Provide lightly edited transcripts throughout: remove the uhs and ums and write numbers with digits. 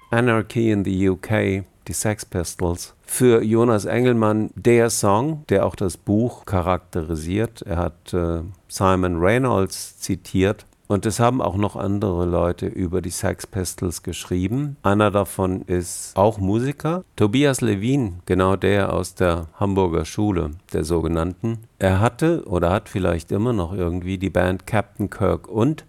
Anarchy in the UK, die Sex Pistols. Für Jonas Engelmann der Song, der auch das Buch charakterisiert. Er hat Simon Reynolds zitiert. Und es haben auch noch andere Leute über die Sex Pistols geschrieben. Einer davon ist auch Musiker, Tobias Levin, genau der aus der Hamburger Schule, der sogenannten. Er hatte oder hat vielleicht immer noch irgendwie die Band Captain Kirk und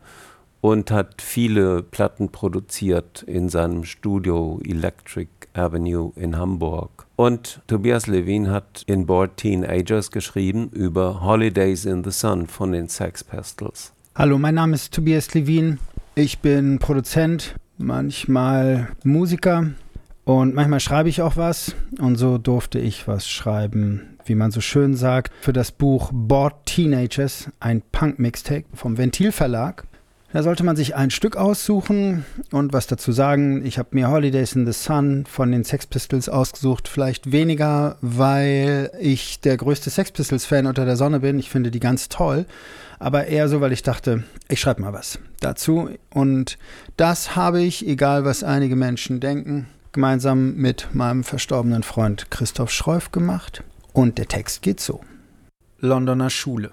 hat viele Platten produziert in seinem Studio Electric Avenue in Hamburg. Und Tobias Levin hat in Bored Teenagers geschrieben über Holidays in the Sun von den Sex Pistols. Hallo, mein Name ist Tobias Levin. Ich bin Produzent, manchmal Musiker und manchmal schreibe ich auch was. Und so durfte ich was schreiben, wie man so schön sagt, für das Buch Bored Teenagers, ein Punk-Mixtape vom Ventil Verlag. Da sollte man sich ein Stück aussuchen und was dazu sagen. Ich habe mir Holidays in the Sun von den Sex Pistols ausgesucht. Vielleicht weniger, weil ich der größte Sex Pistols-Fan unter der Sonne bin. Ich finde die ganz toll. Aber eher so, weil ich dachte, ich schreibe mal was dazu. Und das habe ich, egal was einige Menschen denken, gemeinsam mit meinem verstorbenen Freund Christoph Schreuf gemacht. Und der Text geht so. Londoner Schule.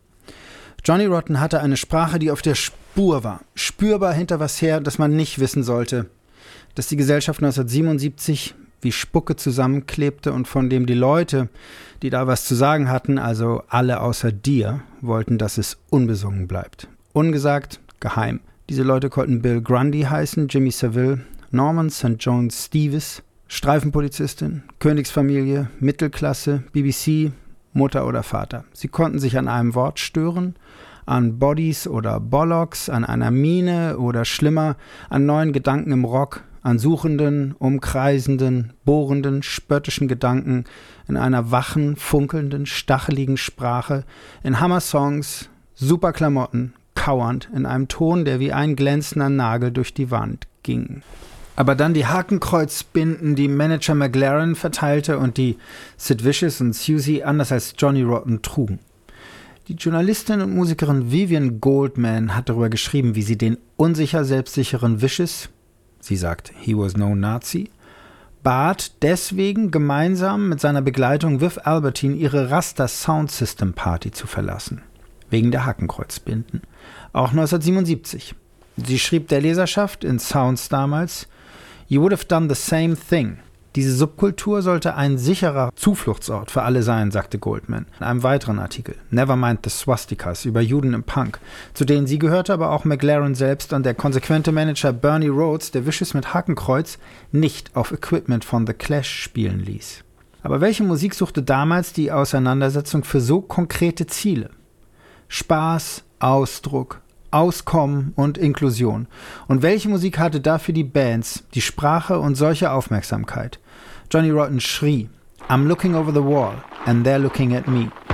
Johnny Rotten hatte eine Sprache, die auf der Spur war. Spürbar hinter was her, das man nicht wissen sollte. Dass die Gesellschaft 1977 wie Spucke zusammenklebte und von dem die Leute, die da was zu sagen hatten, also alle außer dir, wollten, dass es unbesungen bleibt. Ungesagt, geheim. Diese Leute konnten Bill Grundy heißen, Jimmy Savile, Norman St. John Stevens, Streifenpolizistin, Königsfamilie, Mittelklasse, BBC, Mutter oder Vater. Sie konnten sich an einem Wort stören, an Bodies oder Bollocks, an einer Mine oder schlimmer, an neuen Gedanken im Rock, an suchenden, umkreisenden, bohrenden, spöttischen Gedanken, in einer wachen, funkelnden, stacheligen Sprache, in Hammer-Songs, super Klamotten, kauernd, in einem Ton, der wie ein glänzender Nagel durch die Wand ging. Aber dann die Hakenkreuzbinden, die Manager McLaren verteilte und die Sid Vicious und Susie anders als Johnny Rotten trugen. Die Journalistin und Musikerin Vivian Goldman hat darüber geschrieben, wie sie den unsicher selbstsicheren Vicious, sie sagt, he was no Nazi, bat deswegen gemeinsam mit seiner Begleitung Viv Albertine ihre Rasta Sound System Party zu verlassen. Wegen der Hakenkreuzbinden. Auch 1977. Sie schrieb der Leserschaft in Sounds damals, "You would have done the same thing." Diese Subkultur sollte ein sicherer Zufluchtsort für alle sein, sagte Goldman. In einem weiteren Artikel, Nevermind the Swastikas, über Juden im Punk, zu denen sie gehörte aber auch McLaren selbst und der konsequente Manager Bernie Rhodes, der Vicious mit Hakenkreuz nicht auf Equipment von The Clash spielen ließ. Aber welche Musik suchte damals die Auseinandersetzung für so konkrete Ziele? Spaß, Ausdruck, Auskommen und Inklusion. Und welche Musik hatte dafür die Bands, die Sprache und solche Aufmerksamkeit? Johnny Rotten schrie, "I'm looking over the wall and they're looking at me."